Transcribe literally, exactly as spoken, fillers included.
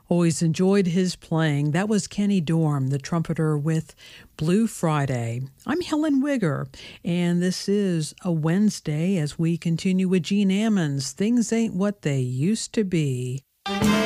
Always enjoyed his playing. That was Kenny Dorm, the trumpeter, with Blue Friday. I'm Helen Wigger, and this is a Wednesday as we continue with Gene Ammons. Things Ain't What They Used to Be.